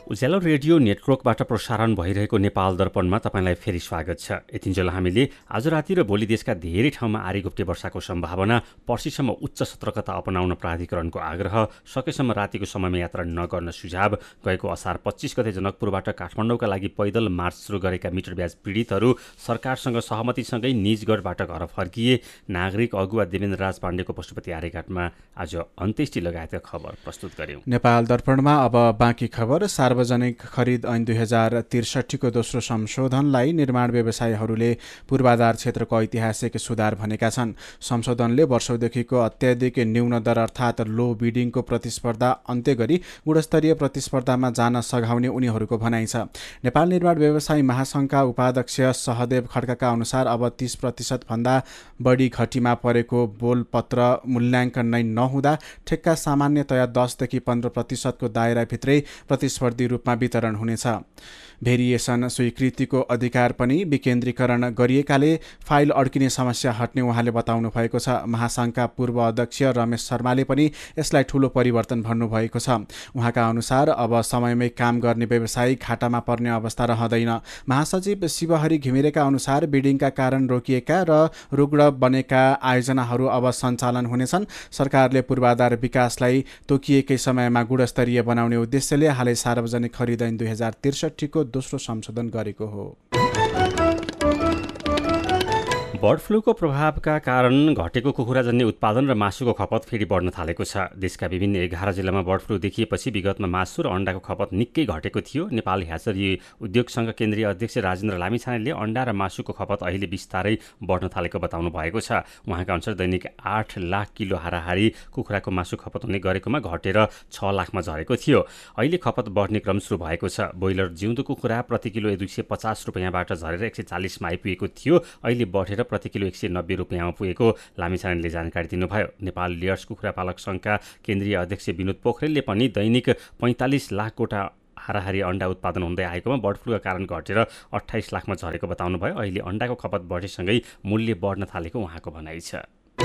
उज्यालो radio नेटवर्कबाट प्रसारण भइरहेको नेपाल दर्पणमा तपाईँलाई फेरि स्वागत छ। यतिन्जेल हामीले आज राति र भोलि देशका धेरै ठाउँमा आरिघुप्टे वर्षाको सम्भावना, पर्सिसम्म उच्च सतर्कता अपनाउन प्राधिकरणको आग्रह, सकेसम्म रातिको समयमा यात्रा नगर्न सुझाव, गएको असार 25 गते जनकपुरबाट काठमाडौँका लागि पैदल मार्च सुरु गरेका मिटर ब्याज पीडितहरू सरकारसँग सहमतिसँगै निजगढबाट घर फर्किए, नागरिक अगुवा देवेन्द्र राज पाण्डेको पशुपति आर्यघाटमा आज अन्त्येष्टि लगायतका खबर प्रस्तुत गर्यौं। नेपाल दर्पणमा अब बाँकी खबर। सार्वजनिक खरिद ऐन 2063 को दोस्रो संशोधनलाई निर्माण व्यवसायीहरूले पूर्वाधार क्षेत्रको ऐतिहासिक सुधार भनेका छन्। संशोधनले वर्षौंदेखिको अत्याधिक न्यून दर अर्थात् लो बिडिङको प्रतिस्पर्धा अन्त्य गरी गुणस्तरीय प्रतिस्पर्धामा जान सघाउने उनीहरूको भनाइ छ। नेपाल निर्माण व्यवसायी महासङ्घका उपाध्यक्ष सहदेव खड्काका अनुसार अब 30% भन्दा बढी घटीमा परेको बोलपत्र मूल्याङ्कन नै नहुँदा ठेक्का सामान्यतया 10 देखि 15% को दायराभित्रै प्रतिस्पर्धी रूपमा वितरण हुनेछ। भेरिएसन स्वीकृतिको अधिकार पनि विकेन्द्रीकरण गरिएकाले फाइल अड्किने समस्या हट्ने उहाँले बताउनु भएको छ। महासङ्घका पूर्व अध्यक्ष रमेश शर्माले पनि यसलाई ठूलो परिवर्तन भन्नुभएको छ। उहाँका अनुसार अब समयमै काम गर्ने व्यवसायी घाटामा पर्ने अवस्था रहँदैन। महासचिव शिवहरि घिमिरेका अनुसार बिडिङका कारण रोकिएका र रुग्ण बनेका आयोजनाहरू अब सञ्चालन हुनेछन्। सरकारले पूर्वाधार विकासलाई तोकिएकै समयमा गुणस्तरीय बनाउने उद्देश्यले हालै सार्वजनिक खरिद ऐन 2063 को दोस्रो संशोधन गरेको हो। बर्ड फ्लूको प्रभावका कारण घटेको कुखुराजन्य उत्पादन र मासुको खपत फेरि बढ्न थालेको छ। देशका विभिन्न 11 जिल्लामा बर्ड फ्लू देखिएपछि विगतमा मासु र अन्डाको खपत निकै घटेको थियो। नेपाल ह्याचरी उद्योग संघ केन्द्रीय अध्यक्ष राजेन्द्र लामिछानेले अन्डा र मासुको खपत अहिले बिस्तारै बढ्न थालेको बताउनु भएको छ। उहाँका अनुसार दैनिक 8 लाख किलो हाराहारी कुखुराको मासु खपत हुने गरेकोमा घटेर 6 लाखमा झरेको थियो। अहिले खपत बढ्ने क्रम सुरु भएको छ। ब्रोइलर जिउँदो कुखुरा प्रति किलो 250 रुपियाँबाट झरेर 140 मा आइपुगेको थियो। अहिले बढेर प्रति किलो 190 रुपियाँमा पुगेको लामिछानेले जानकारी दिनुभयो। नेपाल लेयर्स कुखुरा पालक संघका केन्द्रीय अध्यक्ष विनोद पोखरेलले पनि दैनिक 45 लाख गोटा हाराहारी अन्डा उत्पादन हुँदै आएकोमा बर्ड फ्लूका कारण घटेर 28 लाखमा झरेको बताउनुभयो। अहिले अन्डाको खपत बढेसँगै मूल्य बढ्न थालेको उहाँको भनाइ छ।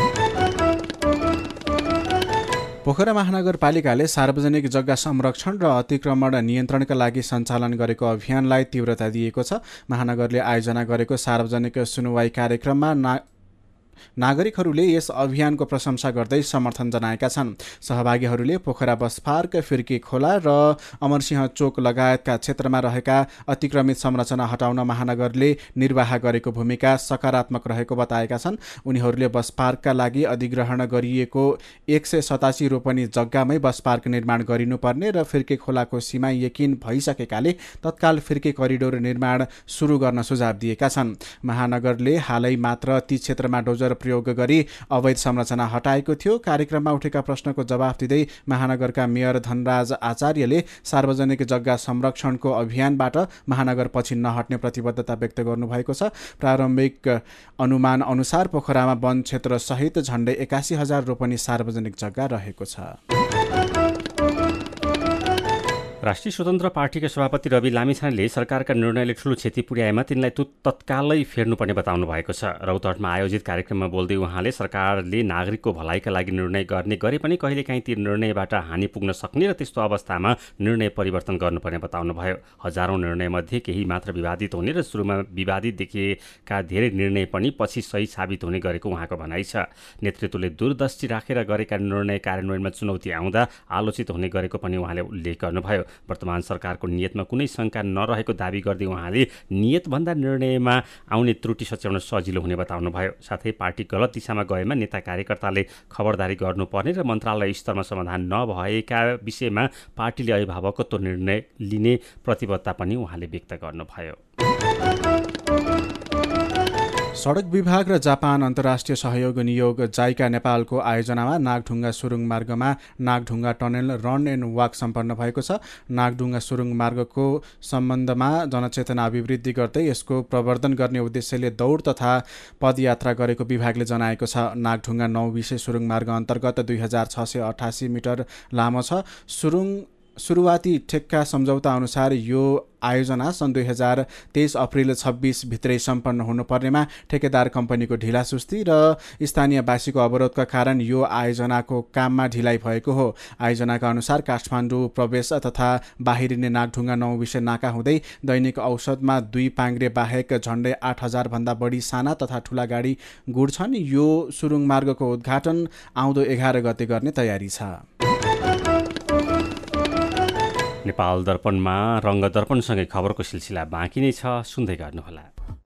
पोखरा महानगरपालिकाले सार्वजनिक जग्गा संरक्षण र अतिक्रमण नियन्त्रणका लागि सञ्चालन गरेको अभियानलाई तीव्रता दिएको छ। महानगरले आयोजना गरेको सार्वजनिक सुनुवाई कार्यक्रममा नागरिकहरूले यस अभियानको प्रशंसा गर्दै समर्थन जनाएका छन्। सहभागीहरूले पोखरा बस पार्क, फिर्की खोला र अमरसिंह चोक लगायतका क्षेत्रमा रहेका अतिक्रमित संरचना हटाउन महानगरले निर्वाह गरेको भूमिका सकारात्मक रहेको बताएका छन्। उनीहरूले बस पार्कका लागि अधिग्रहण गरिएको 187 रोपनी जग्गामै बस पार्क निर्माण गरिनुपर्ने र फिर्की खोलाको सीमा यकिन भइसकेकाले तत्काल फिर्की करिडोर निर्माण सुरु गर्न सुझाव दिएका छन्। महानगरले हालै मात्र ती क्षेत्रमा डोजर प्रयोग गरी अवैध संरचना हटाएको थियो। कार्यक्रममा उठेका प्रश्नको जवाफ दिँदै महानगरका मेयर धनराज आचार्यले सार्वजनिक जग्गा संरक्षणको अभियानबाट महानगर पछि नहट्ने प्रतिबद्धता व्यक्त गर्नुभएको छ। प्रारम्भिक अनुमान अनुसार पोखरामा वन क्षेत्र सहित झण्डै 81,000 रोपनी सार्वजनिक जग्गा रहेको छ। राष्ट्रिय स्वतन्त्र पार्टीका सभापति रवि लामिछानेले सरकारका निर्णयले ठूलो क्षति पुर्याएमा तिनलाई तत्कालै फेर्नुपर्ने बताउनु भएको छ। रौतहटमा आयोजित कार्यक्रममा बोल्दै उहाँले सरकारले नागरिकको भलाइका लागि निर्णय गर्ने गरे पनि कहिलेकाहीँ ती निर्णयबाट हानि पुग्न सक्ने र त्यस्तो अवस्थामा निर्णय परिवर्तन गर्नुपर्ने बताउनुभयो। हजारौं निर्णयमध्ये केही मात्र विवादित हुने र सुरुमा विवादित देखिएका धेरै निर्णय पनि पछि सही साबित हुने गरेको उहाँको भनाइ छ। नेतृत्वले दूरदृष्टि राखेर गरेका निर्णय कार्यान्वयनमा चुनौती आउँदा आलोचित हुने गरेको पनि उहाँले उल्लेख गर्नुभयो। वर्तमान सरकारको नियतमा कुनै शङ्का नरहेको दावी गर्दै उहाँले नियतभन्दा निर्णयमा आउने त्रुटि सच्याउन सजिलो हुने बताउनुभयो। साथै पार्टी गलत दिशामा गएमा नेता कार्यकर्ताले खबरदारी गर्नुपर्ने र मन्त्रालय स्तरमा समाधान नभएका विषयमा पार्टीले अभिभावकत्व निर्णय लिने प्रतिबद्धता पनि उहाँले व्यक्त गर्नुभयो। सडक विभाग र जापान अन्तर्राष्ट्रिय सहयोग नियोग जाइका नेपालको आयोजनामा नागढुङ्गा सुरुङ मार्गमा Nagdhunga tunnel run and walk सम्पन्न भएको छ। नागढुङ्गा सुरुङ मार्गको सम्बन्धमा जनचेतना अभिवृद्धि गर्दै यसको प्रवर्धन गर्ने उद्देश्यले दौड तथा पदयात्रा गरेको विभागले जनाएको छ। नागढुङ्गा 9 विषय सुरुङ मार्ग अन्तर्गत 2688 मिटर लामो छ। सुरुङ सुरुवाती ठेक्का सम्झौता अनुसार यो आयोजना सन् 2023 अप्रिल 26 भित्रै सम्पन्न हुनुपर्नेमा ठेकेदार कम्पनीको ढिलासुस्ती र स्थानीयवासीको अवरोधका कारण यो आयोजनाको काममा ढिलाइ भएको हो। आयोजनाका अनुसार काठमाडौँ प्रवेश तथा बाहिरिने नागढुङ्गा नौबिसे नाका हुँदै दैनिक औसतमा 2 पाङ्ग्रे बाहेक झण्डै 8,000 भन्दा बढी साना तथा ठुला गाडी गुड्छन्। यो सुरुङ मार्गको उद्घाटन आउँदो 11 गते गर्ने तयारी छ। नेपाल दर्पणमा रङ्ग दर्पणसँगै खबरको सिलसिला बाँकी नै छ, सुन्दै गर्नुहोला।